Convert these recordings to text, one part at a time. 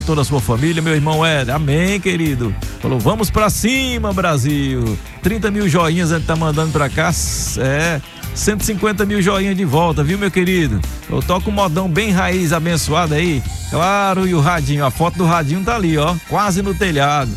toda a sua família, meu irmão Éder, amém, querido. Falou, vamos pra cima, Brasil. 30 mil joinhas a gente tá mandando pra cá, 150 mil joinhas de volta, viu, meu querido? Eu toco um modão bem raiz abençoado aí, claro, e o radinho, a foto do radinho tá ali, ó, quase no telhado.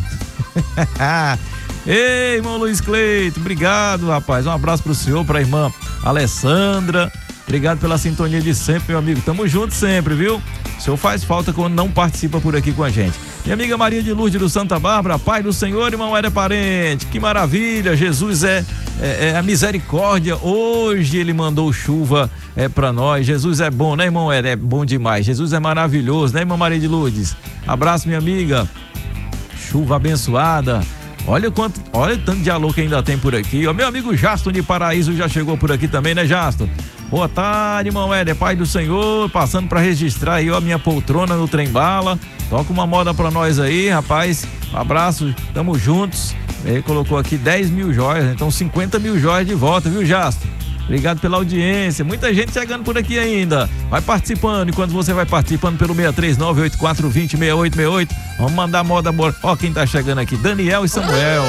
Ei, irmão Luiz Cleito, obrigado, rapaz, um abraço pro senhor, pra irmã Alessandra, obrigado pela sintonia de sempre, meu amigo, tamo junto sempre, viu? O senhor faz falta quando não participa por aqui com a gente. Minha amiga Maria de Lourdes do Santa Bárbara, Pai do Senhor, irmão Éder Parente, que maravilha, Jesus é a misericórdia, hoje ele mandou chuva pra nós, Jesus é bom, né, irmão Éder? É bom demais, Jesus é maravilhoso, né, irmã Maria de Lourdes? Abraço, minha amiga, chuva abençoada. Olha o tanto de alô que ainda tem por aqui. O meu amigo Jaston de Paraíso já chegou por aqui também, né, Jaston? Boa tarde, irmão Éder, Pai do Senhor, passando para registrar aí, ó, minha poltrona no trem bala. Toca uma moda pra nós aí, rapaz. Um abraço, tamo juntos. Ele colocou aqui 10 mil joias, então 50 mil joias de volta, viu, Jaston? Obrigado pela audiência, muita gente chegando por aqui ainda. Vai participando, enquanto você vai participando pelo 63984206868. Vamos mandar moda, amor. Ó quem tá chegando aqui, Daniel e Samuel.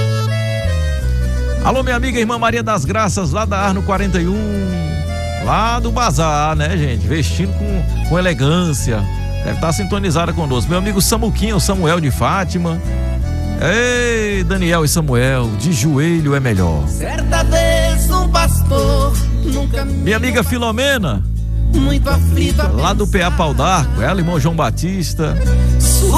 Alô, minha amiga irmã Maria das Graças, lá da Arno 41, lá do Bazar, né, gente? Vestindo com elegância. Deve estar sintonizada conosco. Meu amigo Samuquinho, Samuel de Fátima. Ei, Daniel e Samuel, de joelho é melhor. Certa vez um pastor nunca me... Minha amiga Filomena, muito aflita, lá do PA Pau d'Arco, ela, irmão João Batista.